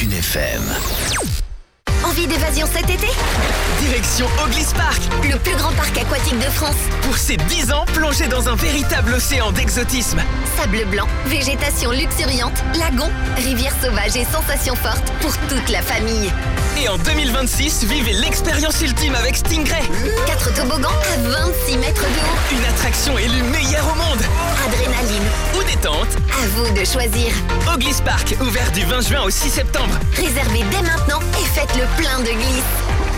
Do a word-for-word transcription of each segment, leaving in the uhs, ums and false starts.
Thune F M. Envie d'évasion cet été? Direction Oglis Park, le plus grand parc aquatique de France. Pour ses dix ans, plongé dans un véritable océan d'exotisme. Sable blanc, végétation luxuriante, lagons, rivières sauvages et sensations fortes pour toute la famille. Et en deux mille vingt-six, vivez l'expérience ultime avec Stingray. Quatre toboggans à vingt-six mètres de haut. Une attraction élue meilleure au monde. Adrénaline ou détente. À vous de choisir. Oglis Park, ouvert du vingt juin au six septembre. Réservez dès maintenant et faites le plein de glisse.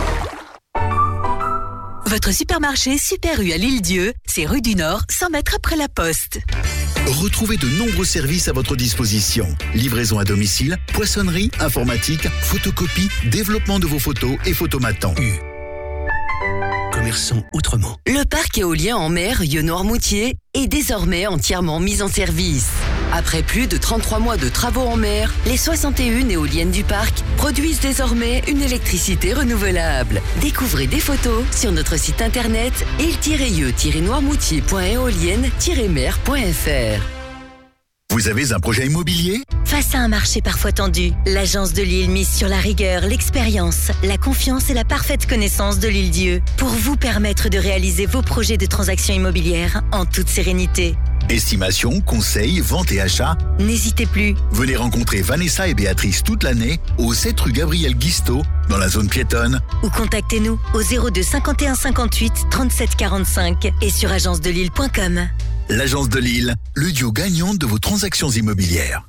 Votre supermarché Super U à l'Île-Dieu, c'est rue du Nord, cent mètres après la Poste. Retrouvez de nombreux services à votre disposition. Livraison à domicile, poissonnerie, informatique, photocopie, développement de vos photos et photomatants. U. Commerçant autrement. Le parc éolien en mer Yeux-Noirmoutier est désormais entièrement mis en service. Après plus de trente-trois mois de travaux en mer, les soixante et une éoliennes du parc produisent désormais une électricité renouvelable. Découvrez des photos sur notre site internet île tiret yeux tiret noirmoutier point éolienne tiret mer point f r. Vous avez un projet immobilier ? Face à un marché parfois tendu, l'Agence de Lille mise sur la rigueur, l'expérience, la confiance et la parfaite connaissance de l'Île-Dieu pour vous permettre de réaliser vos projets de transactions immobilières en toute sérénité. Estimation, conseil, vente et achat. N'hésitez plus. Venez rencontrer Vanessa et Béatrice toute l'année au sept rue Gabriel Guisteau dans la zone piétonne. Ou contactez-nous au zéro deux cinquante et un cinquante-huit trente-sept quarante-cinq et sur agence de lille point com. L'Agence de Lille, le duo gagnant de vos transactions immobilières.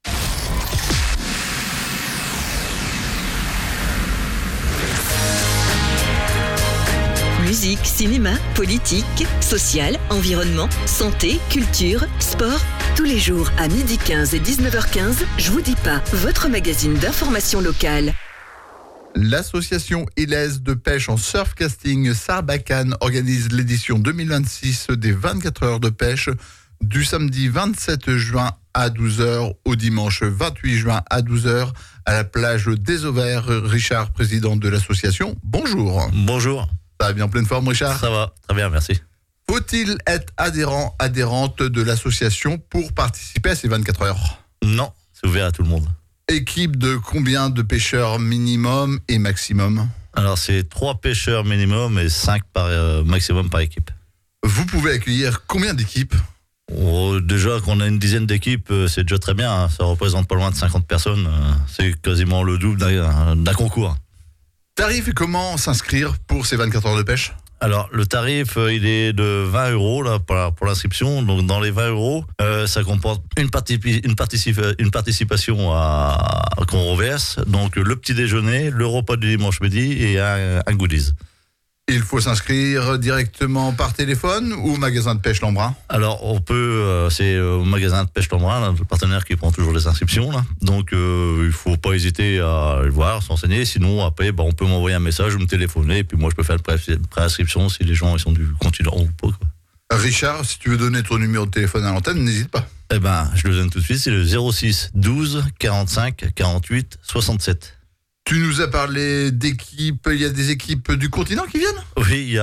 Musique, cinéma, politique, social, environnement, santé, culture, sport. Tous les jours à midi quinze et dix-neuf heures quinze, Je vous dis pas, votre magazine d'information locale. L'association Ilaise de pêche en surfcasting Sarbacane organise l'édition deux mille vingt-six des vingt-quatre heures de pêche du samedi vingt-sept juin à douze heures au dimanche vingt-huit juin à douze heures à la plage des Auvers. Richard, président de l'association, bonjour. Bonjour. Ça va bien, en pleine forme, Richard ? Ça va, très bien, merci. Faut-il être adhérent, adhérente de l'association pour participer à ces vingt-quatre heures ? Non, c'est ouvert à tout le monde. Équipe de combien de pêcheurs minimum et maximum ? Alors, c'est trois pêcheurs minimum et cinq par, euh, maximum par équipe. Vous pouvez accueillir combien d'équipes ? Oh, déjà qu'on a une dizaine d'équipes, c'est déjà très bien. Hein. Ça représente pas loin de cinquante personnes. C'est quasiment le double d'un, d'un concours. Tarif et comment s'inscrire pour ces vingt-quatre heures de pêche ? Alors, le tarif, il est de vingt euros là, pour, pour l'inscription. Donc, dans les vingt euros, euh, ça comporte une, participi- une, participa- une participation à, à, qu'on reverse. Donc, le petit déjeuner, le repas du dimanche midi et un, un goodies. Il faut s'inscrire directement par téléphone ou au magasin de pêche Lambrin ? Alors, on peut, euh, c'est au magasin de pêche Lambrin, là, le partenaire qui prend toujours les inscriptions. Là. Donc, euh, il ne faut pas hésiter à le voir, s'enseigner. Sinon, après, bah, on peut m'envoyer un message ou me téléphoner. Et puis, moi, je peux faire la pré- préinscription si les gens ils sont du continent ou pas. Quoi. Richard, si tu veux donner ton numéro de téléphone à l'antenne, n'hésite pas. Eh ben, je le donne tout de suite. C'est le zéro six douze quarante-cinq quarante-huit soixante-sept. Tu nous as parlé d'équipes, il y a des équipes du continent qui viennent ? Oui, il y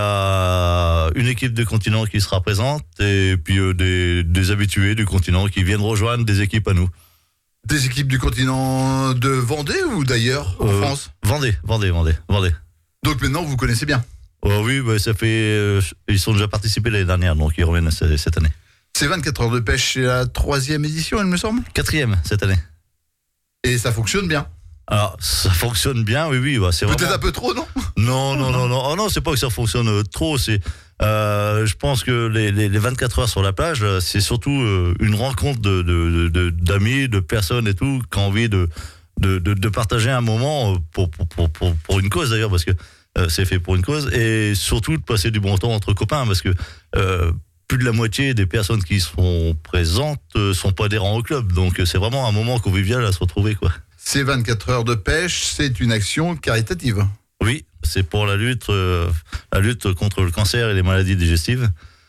a une équipe de continent qui sera présente et puis euh, des, des habitués du continent qui viennent rejoindre des équipes à nous. Des équipes du continent de Vendée ou d'ailleurs en euh, France ? Vendée, Vendée, Vendée, Vendée. Donc maintenant vous connaissez bien ? Oh oui, bah, ça fait, euh, ils sont déjà participés l'année dernière, donc ils reviennent cette année. C'est vingt-quatre heures de pêche, c'est la troisième édition, il me semble ? Quatrième cette année. Et ça fonctionne bien ? Alors, ça fonctionne bien, oui, oui. Bah, c'est Peut-être vraiment... un peu trop, non ? Non, non, non, non. Oh, non, c'est pas que ça fonctionne euh, trop. C'est, euh, je pense que les, les, les vingt-quatre heures sur la plage, c'est surtout euh, une rencontre de, de, de, d'amis, de personnes et tout, qui ont envie de, de, de, de partager un moment pour, pour, pour, pour, pour une cause d'ailleurs, parce que euh, c'est fait pour une cause, et surtout de passer du bon temps entre copains, parce que euh, plus de la moitié des personnes qui sont présentes euh, sont pas adhérents au club. Donc c'est vraiment un moment convivial à se retrouver, quoi. Ces vingt-quatre heures de pêche, c'est une action caritative. Oui, c'est pour la lutte, euh, la lutte contre le cancer et les maladies digestives.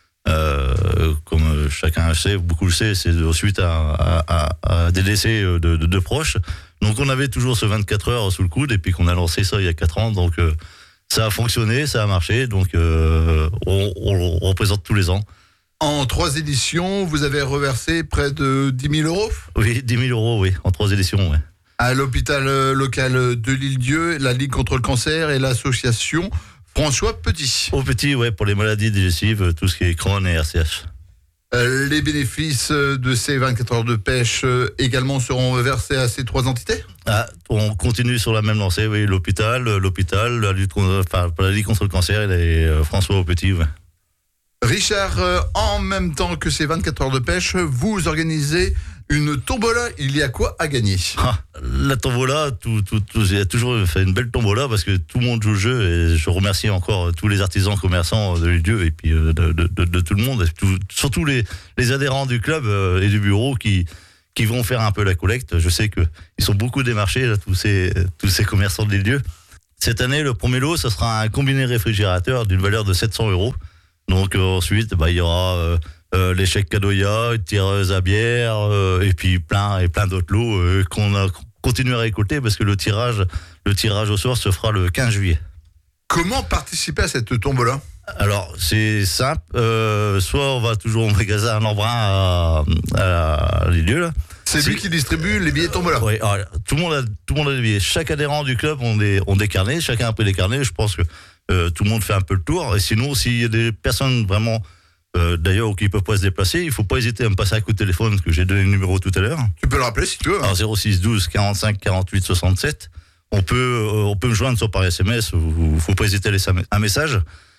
Euh, comme chacun le sait, beaucoup le sait, c'est suite à, à, à, à des décès de, de, de proches. Donc on avait toujours ce vingt-quatre heures sous le coude et puis qu'on a lancé ça il y a quatre ans. Donc euh, ça a fonctionné, ça a marché. Donc euh, on, on, on représente tous les ans. En trois éditions, vous avez reversé près de dix mille euros ? Oui, dix mille euros, oui, en trois éditions, oui. À l'hôpital local de l'Île-Dieu, la Ligue contre le cancer et l'association François Petit. Au petit, ouais, pour les maladies digestives, tout ce qui est Crohn et R C H. Euh, les bénéfices de ces vingt-quatre heures de pêche euh, également seront versés à ces trois entités ? Ah, on continue sur la même lancée, oui, l'hôpital, l'hôpital, la lutte contre, enfin, la Ligue contre le cancer et les, euh, François au petit, ouais. Richard, euh, en même temps que ces vingt-quatre heures de pêche, vous organisez une tombola. Il y a quoi à gagner ? Ah, la tombola, tout, tout, tout, il y a toujours fait une belle tombola parce que tout le monde joue le jeu et je remercie encore tous les artisans commerçants de l'Île-Dieu et puis de, de, de, de tout le monde, et tout, surtout les, les adhérents du club et du bureau qui, qui vont faire un peu la collecte. Je sais qu'ils sont beaucoup démarchés, là, tous, ces, tous ces commerçants de l'Île-Dieu. Cette année, le premier lot, ce sera un combiné réfrigérateur d'une valeur de sept cents euros. Donc euh, ensuite, bah, il y aura euh, euh, les chèques Cadoya, une tireuse à bière euh, et puis plein et plein d'autres lots euh, qu'on a continué à récolter parce que le tirage, le tirage au sort se fera le quinze juillet. Comment participer à cette tombola ? Alors c'est simple, euh, soit on va toujours au magasin Lambrin à, à, à l'Île-Dieu là. C'est lui qui distribue les billets tombola. Oui, alors, tout le monde a tout le monde a des billets. Chaque adhérent du club ont des ont des carnets, chacun a pris des carnets. Je pense que Euh, tout le monde fait un peu le tour. Et sinon, s'il y a des personnes vraiment, euh, d'ailleurs, qui ne peuvent pas se déplacer, il ne faut pas hésiter à me passer un coup de téléphone, parce que j'ai donné le numéro tout à l'heure. Tu peux le rappeler si tu veux. Hein. Alors, zéro six douze quarante-cinq quarante-huit soixante-sept. On peut, euh, on peut me joindre soit par S M S, il ne faut pas hésiter à laisser un message.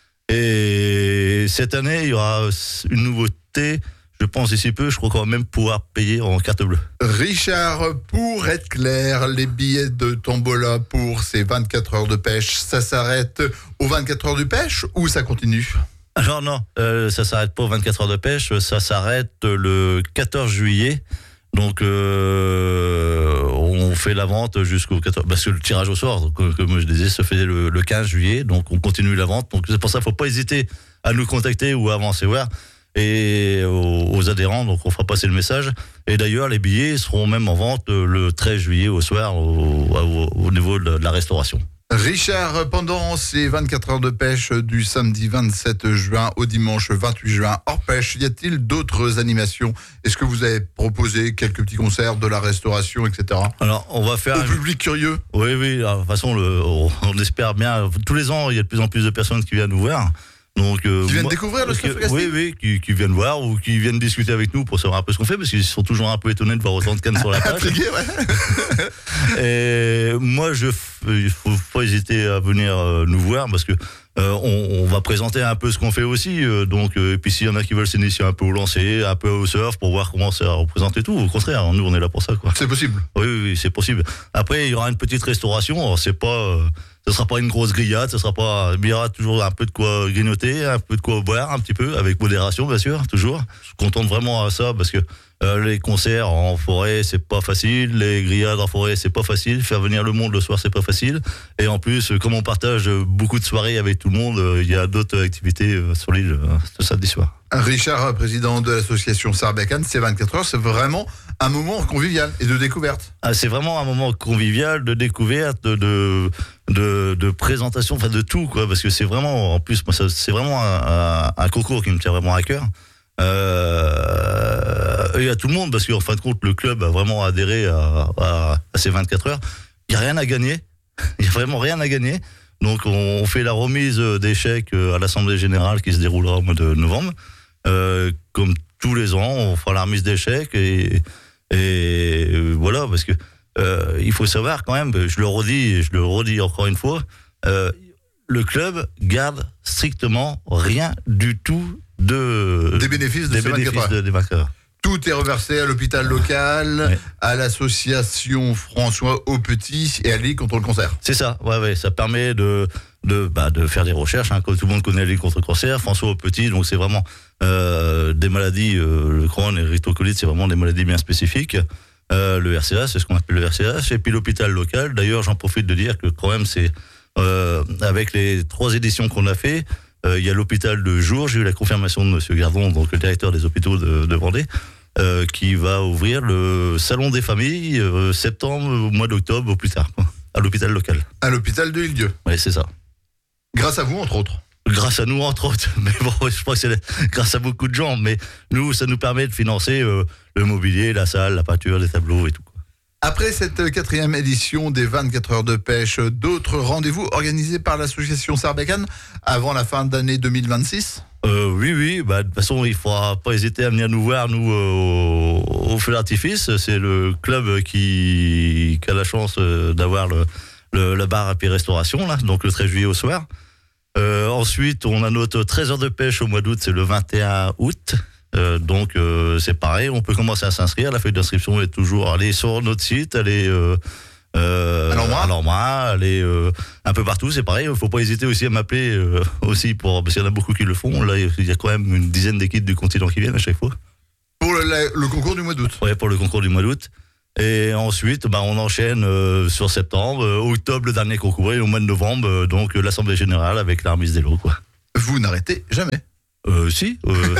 Et cette année, il y aura une nouveauté. Je pense d'ici peu, je crois qu'on va même pouvoir payer en carte bleue. Richard, pour être clair, les billets de tombola pour ces vingt-quatre heures de pêche, ça s'arrête aux vingt-quatre heures de pêche ou ça continue ? Alors non, euh, ça s'arrête pas aux vingt-quatre heures de pêche, ça s'arrête le quatorze juillet. Donc euh, on fait la vente jusqu'au quatorze, parce que le tirage au sort, comme, comme je disais, se faisait le, le quinze juillet. Donc on continue la vente. Donc c'est pour ça qu'il ne faut pas hésiter à nous contacter ou à avancer voir. Et aux, aux adhérents, donc on fera passer le message. Et d'ailleurs, les billets seront même en vente le treize juillet au soir au, au, au niveau de la restauration. Richard, pendant ces vingt-quatre heures de pêche du samedi vingt-sept juin au dimanche vingt-huit juin hors pêche, y a-t-il d'autres animations ? Est-ce que vous avez proposé quelques petits concerts, de la restauration, et cetera ? Alors, on va faire... Au un... public curieux ? Oui, oui, de toute façon, le, on, on espère bien. Tous les ans, il y a de plus en plus de personnes qui viennent nous voir. Donc, euh, qui viennent moi, découvrir le surf casting ? Oui, oui, qui, qui viennent voir ou qui viennent discuter avec nous pour savoir un peu ce qu'on fait, parce qu'ils sont toujours un peu étonnés de voir autant de cannes sur la plage. Intrigué, ouais. Et moi, je, il faut pas hésiter à venir euh, nous voir, parce que euh, on, on va présenter un peu ce qu'on fait aussi. Euh, donc, euh, et puis s'il y en a qui veulent s'initier un peu au lancer, un peu au surf, pour voir comment ça représente et tout. Au contraire, nous on est là pour ça, quoi. C'est possible. Oui, oui, oui, c'est possible. Après, il y aura une petite restauration. Alors, c'est pas. Euh, Ce sera pas une grosse grillade, ce sera pas. Il y aura toujours un peu de quoi grignoter, un peu de quoi boire, un petit peu, avec modération, bien sûr, toujours. Je contente vraiment à ça parce que euh, les concerts en forêt, c'est pas facile. Les grillades en forêt, c'est pas facile. Faire venir le monde le soir, c'est pas facile. Et en plus, comme on partage beaucoup de soirées avec tout le monde, il y a d'autres activités sur l'île ce samedi soir. Richard, président de l'association Sarbacane, ces vingt-quatre heures, c'est vraiment un moment convivial et de découverte. Ah, c'est vraiment un moment convivial, de découverte, de, de, de présentation, enfin de tout, quoi, parce que c'est vraiment, en plus, moi, ça, c'est vraiment un, un, un concours qui me tient vraiment à cœur. Euh, et à tout le monde, parce qu'en fin de compte, le club a vraiment adhéré à, à, à ces vingt-quatre heures. Il n'y a rien à gagner, il n'y a vraiment rien à gagner. Donc on fait la remise des chèques à l'Assemblée Générale qui se déroulera au mois de novembre. Euh, comme tous les ans, on fera la remise des chèques et, et voilà, parce que euh, il faut savoir quand même, je le redis, je le redis encore une fois, euh, le club garde strictement rien du tout de des bénéfices de des ces bénéfices vingt-quatre heures. De, des vingt-quatre heures. Tout est reversé à l'hôpital local, ouais. à l'association François au Petit et à la Ligue contre le cancer. C'est ça, ouais, ouais, ça permet de de bah, de faire des recherches. Hein, comme tout le monde connaît la Ligue contre le cancer, François au Petit, donc c'est vraiment euh, des maladies, euh, le Crohn et le rhitocolite, c'est vraiment des maladies bien spécifiques. Euh, le R C H, c'est ce qu'on appelle le R C H, et puis l'hôpital local. D'ailleurs, j'en profite de dire que quand même, c'est euh, avec les trois éditions qu'on a fait. Euh, il y a l'hôpital de jour, j'ai eu la confirmation de Monsieur Gardon, donc le directeur des hôpitaux de, de Vendée, euh, qui va ouvrir le salon des familles euh, septembre au mois d'octobre au plus tard, quoi, à l'hôpital local. À l'hôpital de l'Île-Dieu. Oui, c'est ça. Grâce à vous, entre autres. Grâce à nous, entre autres. Mais bon, je crois que c'est grâce à beaucoup de gens. Mais nous, ça nous permet de financer euh, le mobilier, la salle, la peinture, les tableaux et tout, quoi. Après cette quatrième édition des vingt-quatre heures de pêche, d'autres rendez-vous organisés par l'association Sarbacane avant la fin d'année deux mille vingt-six ? Euh, oui, oui, bah, de toute façon, il ne faudra pas hésiter à venir nous voir, nous, euh, au, au feu d'artifice. C'est le club qui, qui a la chance euh, d'avoir le, le, le bar à pied restauration, là, donc le treize juillet au soir. Euh, ensuite, on a notre treize heures de pêche au mois d'août, c'est le vingt et un août. Euh, donc, euh, c'est pareil, on peut commencer à s'inscrire. La feuille d'inscription est toujours, elle est sur notre site, elle est... Euh, Euh, alors moi, alors moi, aller euh, un peu partout, c'est pareil. Il faut pas hésiter aussi à m'appeler euh, aussi pour parce qu'il y en a beaucoup qui le font. Là, il y a quand même une dizaine d'équipes du continent qui viennent à chaque fois. Pour le, le concours du mois d'août. Ouais, pour le concours du mois d'août. Et ensuite, bah, on enchaîne euh, sur septembre, euh, octobre le dernier concours et au mois de novembre, euh, donc euh, l'assemblée générale avec la remise des lots, quoi. Vous n'arrêtez jamais. Euh, si. Euh...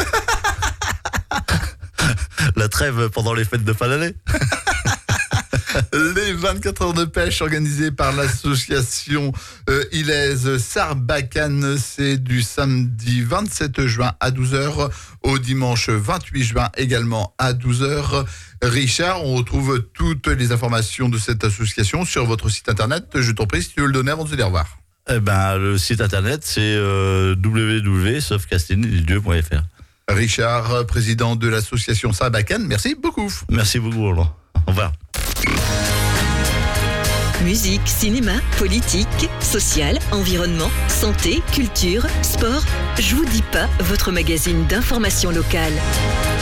La trêve pendant les fêtes de fin d'année. Les vingt-quatre heures de pêche organisées par l'association euh, Ilaise Sarbacane, c'est du samedi vingt-sept juin à douze heures au dimanche vingt-huit juin également à douze heures. Richard, on retrouve toutes les informations de cette association sur votre site internet. Je t'en prie si tu veux le donner avant de se dire au revoir. Eh ben, le site internet c'est euh, w w w point surfcasting dieu point f r. Richard, président de l'association Sarbacane, merci beaucoup. Merci beaucoup, Roland. Au revoir. Musique, cinéma, politique, social, environnement, santé, culture, sport. Je vous dis pas, votre magazine d'information locale.